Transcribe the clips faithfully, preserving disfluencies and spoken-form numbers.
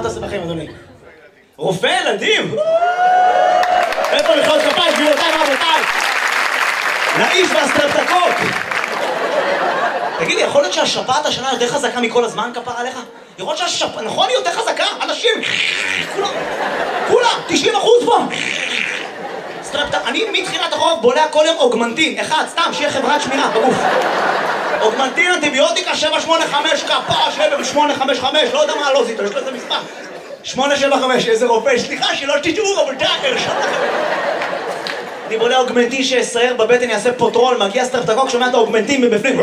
תעשה בכם, אדוני? רופא ילדים? איפה מחיאות כפיים, גבירותיי ורבותיי? לאיש והסטרפטקוק! תגידי, יכול להיות שהשפעת השנה יותר חזקה מכל הזמן, כפר עליך? יכול להיות שהשפעת, נכון, היא יותר חזקה? אנשים, כולם, כולם, תשעים אחוז פה! סטרפטק, אני מתחילת החורף בולע כל יום אוגמנטין, אחד, סתם, שיהיה חברת שמירה בגוף. אוגמנטין, אנטיביוטיקה, שבע שמונה חמש, כפר, שבע שמונה חמש חמש, לא יודע מה הלוזית, יש לו איזה מספר. שמונה שבע חמש, איזה רופא, סליחה, שלא תשתעו, אבל תאקר, שם לכם. אני בולע אוגמנטין שיסייר בבטן, יעשה פוטרול, מגיע סטרפטקוק, שומע את האוגמנטין מבפנים.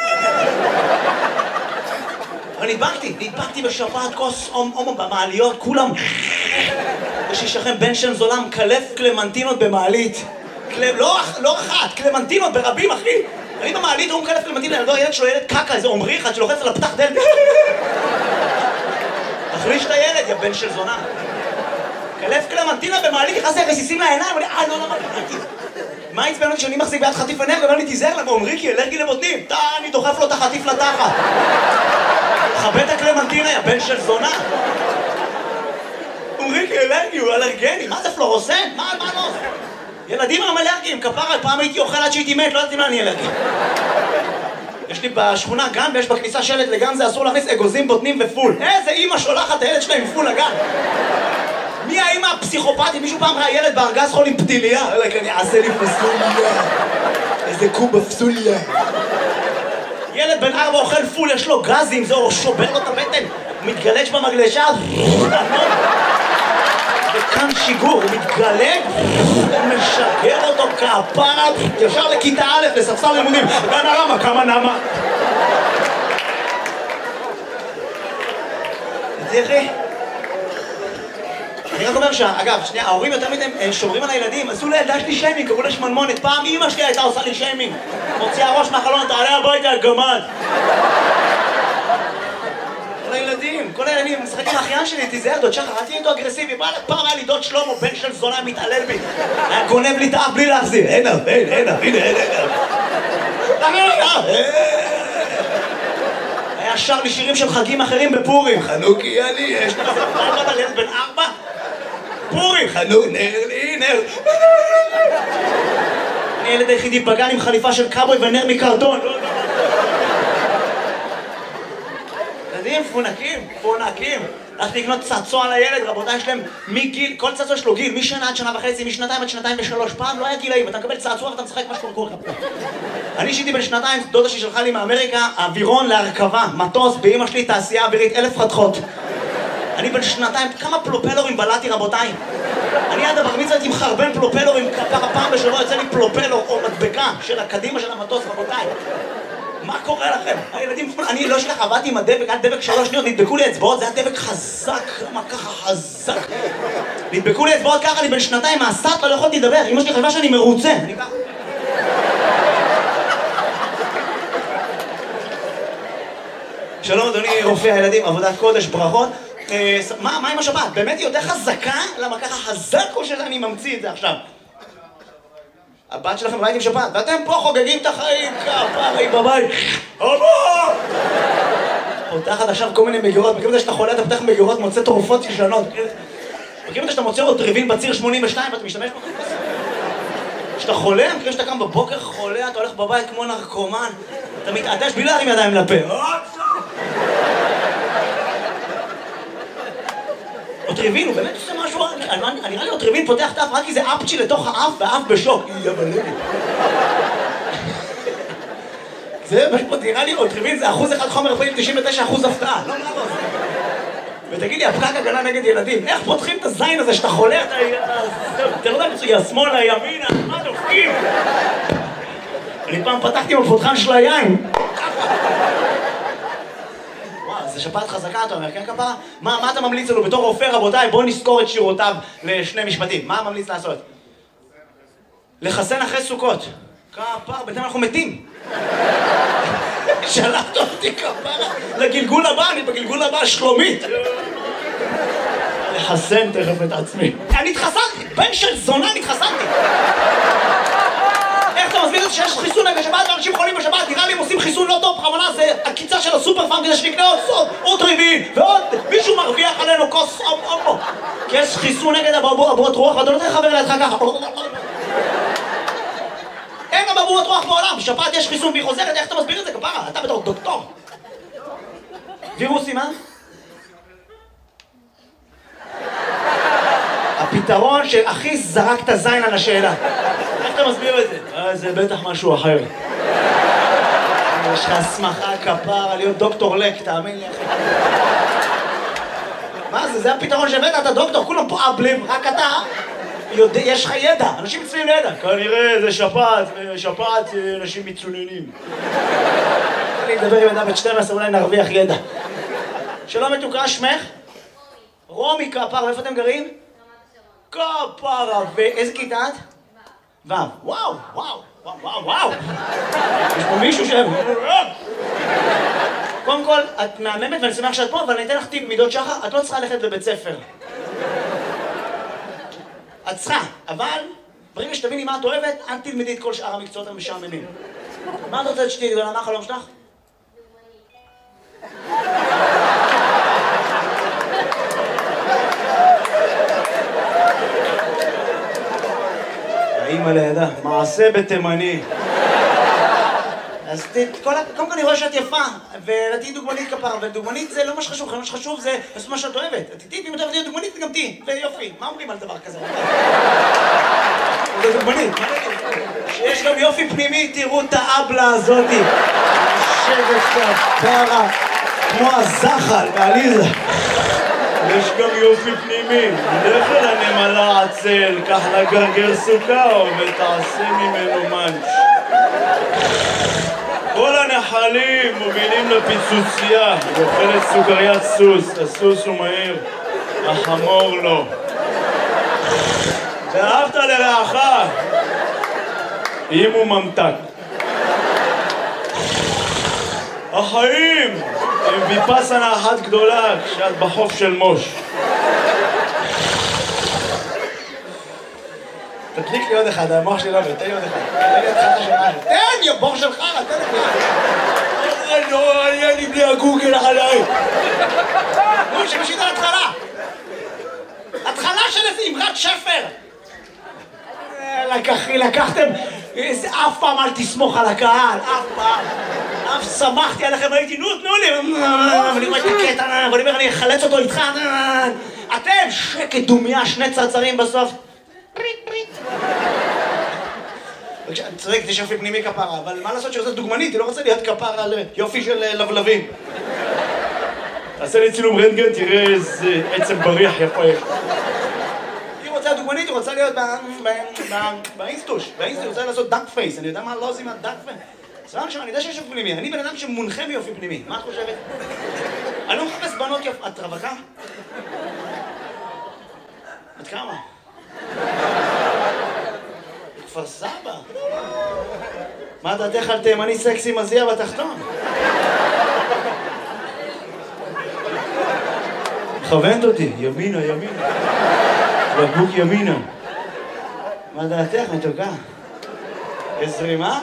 אבל נדבקתי, נדבקתי בשפעת כוס הומו במעליות, כולם. יש לי שכם בן שם זולה מקלף קלמנטינות במעלית. לא אחת, קלמנטינות ברבים, אחי. אני במעלית, הוא מקלף קלמנטינות, ילדו, הילד שלו ילד קקה, איזה עומרי אחד שלוחץ על הפתח דלת. תחליש את הילד, יא בן של זונה. קלף קלמנטינה במעלית, נכנס לי רסיסים לעיניים, ואני, אה, לא, לא, לא, מה עצבן אותי שאני מחזיק ביד חטיף הנר? אומר לי, תיזהר למה, עומרי, כי אלרגי לבוטנים. טה, אני דוחף לו את החטיף לתחת. חבד את הקלמנטינה, יא בן של זונה. עומרי, כי אלרגי, הוא אלרגני. מה זה פלורוסן? מה, מה לא? ילדים הם אלרגיים, כפרה, פעם הייתי אוכל עד שהייתי מת, לא יודעת אם אני אלרגי. יש לי בשכונה גן, ויש בכניסה שלט לגן, זה אסור להכניס אגוזים, בוטנים ופול. איזה אמא שולחת הילד שלהם עם פול לגן. מי האמא הפסיכופתית? מישהו פעם ראה ילד בארגז חול עם פתיליה? אלא כי אני אעשה לי פסוליה. איזה קובה פסוליה. ילד בן ארבע אוכל פול, יש לו גזים, זה שובר לו את הבטן. הוא מתגלש במגלשה. וכאן שיגור, הוא מתגלג, הוא משגר אותו כפרה, ישר לכיתה א', לספסל לימודים. גן הרמה, כמה נמה. תראי. אני רק אומר שאגב, שנייה, ההורים יותר מדי שומרים על הילדים, עשו לילדה שלי שיימינג, קראו לה שמנמונת. פעם אמא שלי הייתה עושה לי שיימינג. מוציאה ראש מהחלון, תעלה הביתה, גמד. כל הילדים, כל הילדים, משחק עם האחיין שלי, תיזהר דוד שחר, אל תהיה איתו אגרסיבי. פעם היה לי דוד שלמה, בן של זונה, מתעלל בי. היה גונב לי את האף בלי להחזיר. אין אף, אין, אין אף, הנה, אין, אין אף. היה שר לי שירים של חגים אחרים בפורים. חנוכי אני, יש לך זה על ילד בן ארבע? פורים, חנוך, נר לי, נר. אני ילד היחידי בגן עם חליפה של קאבוי ונר מקרטון. ילדים, פונקים, פונקים. הלכתי לקנות צעצוע לילד, רבותיי, יש להם מגיל, כל צעצוע יש לו גיל, משנה עד שנה וחצי, משנתיים עד שנתיים ושלוש. פעם לא היה גילאים, אתה מקבל צעצוע ואתה משחק מה שקורה לך פה. אני אישיתי בן שנתיים, דודה שלי שלחה לי מאמריקה, אווירון להרכבה, מטוס, באמא שלי תעשייה אווירית, אלף חתכות. אני בן שנתיים, כמה פלופלורים בלעתי, רבותיי? אני עד הבר מצווה הייתי מחרבן פלופלורים, ככה פעם בשבוע יוצא לי פלופלור או מדבקה של הקדימה של המטוס, רבותיי. מה קורה לכם? הילדים, אני לא שלך, עבדתי עם הדבק, עד דבק שלוש שניות, נדבקו לי אצבעות, זה היה דבק חזק, למה ככה חזק? נדבקו לי אצבעות ככה, אני בן שנתיים, מהסטלה, לא יכולתי לדבר, אמא שלי חשבה שאני מרוצה. אני ככה. שלום אדוני רופא הילדים, עבודת קודש, ברכות. מה, מה עם השבת? באמת היא יותר חזקה? למה ככה חזק או שאני ממציא את זה עכשיו? הבת שלכם ראיתם שבת, ואתם פה חוגגים את החיים, כפרי בבית. אבא! פותחת עכשיו כל מיני מגירות, מכירים את זה שאתה חולה, אתה פותח מגירות, מוצא תרופות ישנות. מכירים את זה שאתה מוצא עוד טריווין בציר שמונים ושתיים ואתה משתמש בו? כשאתה חולה, מכירים שאתה קם בבוקר חולה, אתה הולך בבית כמו נרקומן, אתה מתעטש בלי להרים ידיים לפה. אוטריבין, הוא באמת עושה משהו, אני נראה לי אוטריבין פותח את האף רק כי זה אפצ'י לתוך האף והאף בשוק. יא בלבי. זה פשוט נראה לי אוטריבין זה אחוז אחד חומר פעיל, תשעים ותשע אחוז הפתעה. לא, לא, לא. ותגיד לי, הפקק הגנה נגד ילדים, איך פותחים את הזין הזה שאתה חולה, אתה... אתה לא יודע מצוי, השמאלה, ימינה, מה דופקים? אני פעם פתחתי עם הפותחן של היין. זה שפעת חזקה, אתה אומר, כן כפרה? מה, מה אתה ממליץ לנו בתור רופא, רבותיי? בואו נזכור את שירותיו לשני משפטים. מה ממליץ לעשות? לחסן אחרי סוכות. כפרה, בינתיים אנחנו מתים. שלחת אותי כפרה לגלגול הבא, אני בגלגול הבא שלומית. לחסן תכף את עצמי. אני התחסנתי, בן של זונה נתחסנתי. איך אתה מסביר את זה שיש חיסון נגד שבת ואנשים חולים בשבת? נראה לי הם עושים חיסון לא טוב, בכוונה זה הקיצה של הסופר פארם כדי שנקנה עוד סוד, עוד טריווין ועוד מישהו מרוויח עלינו כל כוס אבו. כי יש חיסון נגד אבעבועות רוח, ואתה לא תראה חבר לידך ככה. אין אבעבועות רוח בעולם, שפעת יש חיסון והיא חוזרת, איך אתה מסביר את זה כפרה? אתה בתור דוקטור. וירוסים, אה? הפתרון של אחי זרק את הזין על השאלה. איך אתה מסביר את זה? אה, זה בטח משהו אחר. יש לך הסמכה כפרה להיות דוקטור לק, תאמין לי אחי. מה זה? זה הפתרון שהבאת, אתה דוקטור, כולם פה אבלים, רק אתה יודע, יש לך ידע, אנשים מצויים לידע. כנראה זה שפעת, ושפעת אנשים מצוננים. אני אדבר עם אדם בת שתים עשרה, אולי נרוויח ידע. שלום מתוקה, שמך? רומי כפרה, ואיפה אתם גרים? כפרה, ואיזה כיתה את? ו'. וואו, וואו, וואו, וואו. יש פה מישהו ש... קודם כל, את מהממת ואני שמח שאת פה, אבל אני אתן לך טיפ מידות שחר, את לא צריכה ללכת לבית ספר. את צריכה, אבל ברגע שתביני מה את אוהבת, אל תלמדי את כל שאר המקצועות המשעממים. מה את רוצה שתהיי גדולה? מה החלום שלך? האמא לידה, מעשה בתימני. אז קודם כל אני רואה שאת יפה, ותהיי דוגמנית כפרה, ודוגמנית זה לא מה שחשוב, מה שחשוב זה לעשות מה שאת אוהבת. תהיי, אם את אוהבת להיות דוגמנית, גם תהיי, ויופי. מה אומרים על דבר כזה? זה דוגמנית, מה נגיד? שיש גם יופי פנימי, תראו את האבלה הזאתי. יושבת כפרה, כמו הזחל בעליזה. יש גם יופי פנימי, לך אל הנמלה עצל, קח לה גרגר סוכר ותעשה ממנו מנץ'. כל הנחלים מובילים לפיצוצייה, היא אוכלת סוכריית סוס, הסוס הוא מהיר, החמור לא. ואהבת לרעך, אם הוא ממתק. החיים הם ויפאסנה אחת גדולה כשאת בחוף של מוש. תדליק לי עוד אחד, המוח שלי לא עובד, תן לי עוד אחד. תן לי עוד אחד של משהו. תן, יא בור של חרא, תן לי. אוי, לא, היה לי בלי הגוגל עליי. נו, שמשית על התחלה. התחלה של איזה אמרת שפר. לקחתם, אף פעם אל תסמוך על הקהל, אף פעם. אף שמחתי עליכם, הייתי, נו, תנו לי. ואני אומר, קטע, ואני אומר, אני אחלץ אותו איתך. אתם, שקט דומיה, שני צרצרים בסוף. פריט, פריט. אני צודק, יש יופי פנימי כפרה, אבל מה לעשות שעושה דוגמנית? היא לא רוצה להיות כפרה על יופי של לבלבים. תעשה לי צילום רנטגן, תראה איזה עצם בריח יפה יש. היא רוצה דוגמנית, היא רוצה להיות באינסטוש. באינסטוש היא רוצה לעשות דאק פייס. אני יודע מה לא עושים על דאק פייס. סבבה עכשיו, אני יודע שיש יופי פנימי. אני בן אדם שמונחה ביופי פנימי. מה את חושבת? אני לא מחפש בנות יופי. את רווקה? את כמה? כפר סבא. מה דעתך על תימני סקסי מזיע בתחתון? מכוונת אותי, ימינה, ימינה. בקבוק ימינה. מה דעתך, מתוקה? יש זרימה?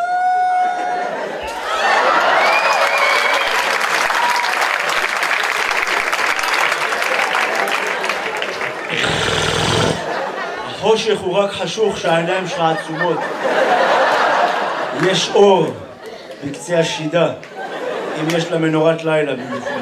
החושך הוא רק חשוך שהעיניים שלך עצומות. יש אור בקצה השידה, אם יש לה מנורת לילה במיוחד.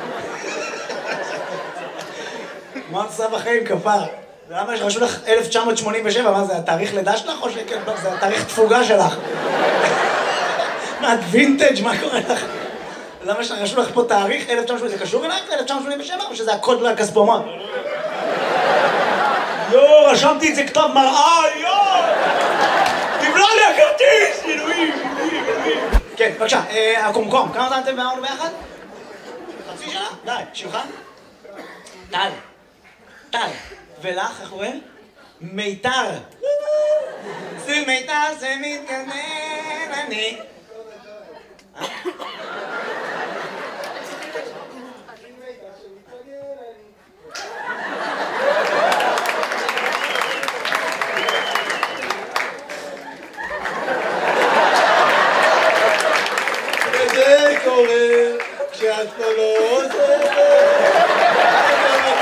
מה עושה בחיים כפר? למה יש רשו לך אלף תשע מאות שמונים ושבע? מה זה, התאריך לידה שלך או שכן? זה התאריך תפוגה שלך? מה, את וינטג'? מה קורה לך? למה יש רשו לך פה תאריך אלף תשע מאות שמונים ושבע? זה קשור אלייך ל-אלף תשע מאות שמונים ושבע או שזה הקוד לכספומט? יו, רשמתי את זה כתב מראה, יו! תבלע לי הכרטיס! אלוהים, אלוהים, אלוהים. כן, בבקשה, הקומקום, כמה זמן אתם ואמרנו ביחד? חצי שנה? די, שמך? טל. טל. ולך, איך קוראים? מיתר. זה מיתר, זה מתגנן, אני. וזה קורה כשאת לא עוזרת.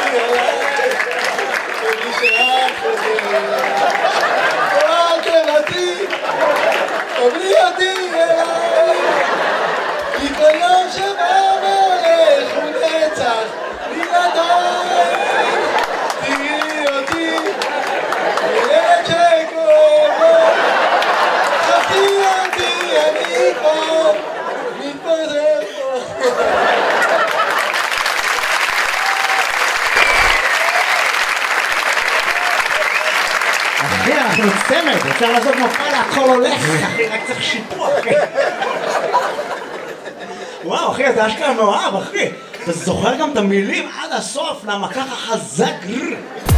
לנו צמד, אפשר לעשות מופע להכל הולך, אחי, רק צריך שיפוע, אחי. וואו, אחי, אתה אשכרה מאוהב, אחי. אתה זוכר גם את המילים עד הסוף, למה ככה חזק.